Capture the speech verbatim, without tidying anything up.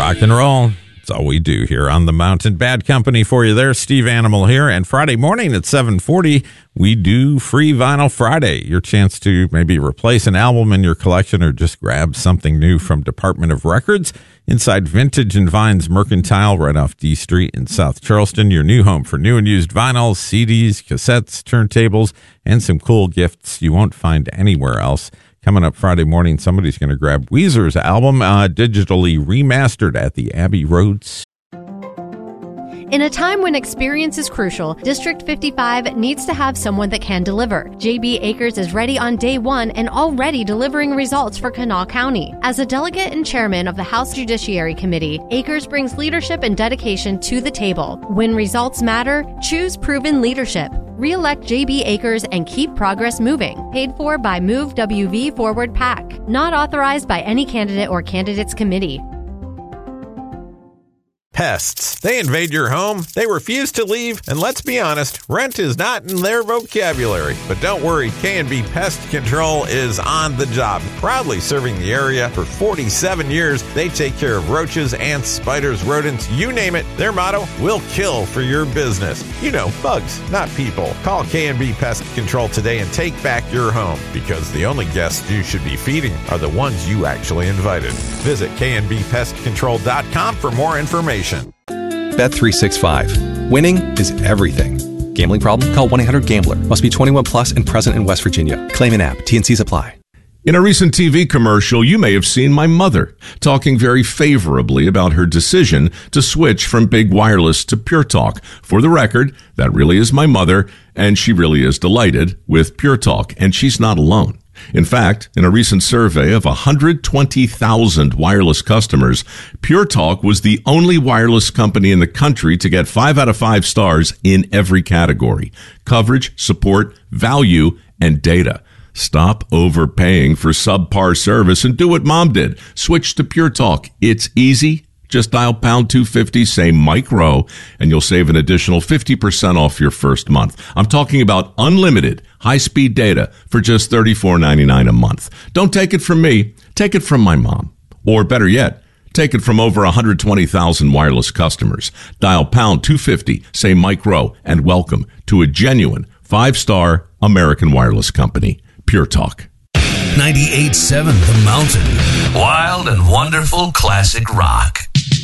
rock and roll. That's all we do here on the Mountain. Bad company for you there. Steve Animal here. And Friday morning at seven forty, we do Free Vinyl Friday. Your chance to maybe replace an album in your collection or just grab something new from Department of Records inside Vintage and Vines Mercantile right off D Street in South Charleston. Your new home for new and used vinyls, C Ds, cassettes, turntables, and some cool gifts you won't find anywhere else. Coming up Friday morning, somebody's going to grab Weezer's album, uh, digitally remastered at the Abbey Road. In a time when experience is crucial, District fifty-five needs to have someone that can deliver. J B Akers is ready on day one and already delivering results for Kanawha County. As a delegate and chairman of the House Judiciary Committee, Akers brings leadership and dedication to the table. When results matter, choose proven leadership. Re-elect J B Akers and keep progress moving. Paid for by Move W V Forward PAC. Not authorized by any candidate or candidates committee. Pests. They invade your home, they refuse to leave, and let's be honest, rent is not in their vocabulary. But don't worry, K and B Pest Control is on the job. Proudly serving the area for forty-seven years, they take care of roaches, ants, spiders, rodents, you name it. Their motto, we'll kill for your business. You know, bugs, not people. Call K and B Pest Control today and take back your home, because the only guests you should be feeding are the ones you actually invited. Visit K and B pest control dot com for more information. Bet three sixty-five. Winning is everything. Gambling problem? Call one eight hundred gambler. Must be twenty-one plus and present in West Virginia. Claim an app. T and Cs apply. In a recent T V commercial, you may have seen my mother talking very favorably about her decision to switch from Big Wireless to Pure Talk. For the record, that really is my mother, and she really is delighted with Pure Talk, and she's not alone. In fact, in a recent survey of one hundred twenty thousand wireless customers, Pure Talk was the only wireless company in the country to get five out of five stars in every category: coverage, support, value, and data. Stop overpaying for subpar service and do what Mom did. Switch to Pure Talk. It's easy. Just dial pound two fifty, say Mike Rowe, and you'll save an additional fifty percent off your first month. I'm talking about unlimited high-speed data for just thirty-four ninety-nine a month. Don't take it from me. Take it from my mom. Or better yet, take it from over one hundred twenty thousand wireless customers. Dial pound two fifty, say Mike Rowe, and welcome to a genuine five-star American wireless company, Pure Talk. ninety-eight point seven The Mountain. Wild and wonderful classic rock.